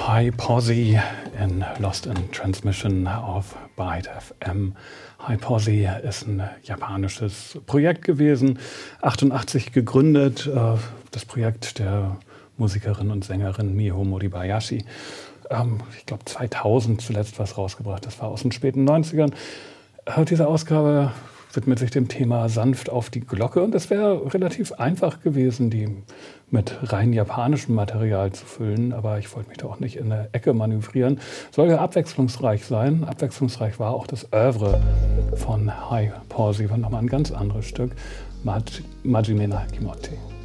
Hi Posse in Lost in Transmission auf Byte FM. Hi Posse ist ein japanisches Projekt gewesen, 88 gegründet. Das Projekt der Musikerin und Sängerin Miho Moribayashi. Ich glaube 2000 zuletzt was rausgebracht. Das war aus den späten 90ern. Diese Ausgabe widmet sich dem Thema sanft auf die Glocke. Und es wäre relativ einfach gewesen, die mit rein japanischem Material zu füllen. Aber ich wollte mich da auch nicht in eine Ecke manövrieren. Soll ja abwechslungsreich sein. Abwechslungsreich war auch das Oeuvre von Hi Posse. War nochmal ein ganz anderes Stück. Majime no Kimochi.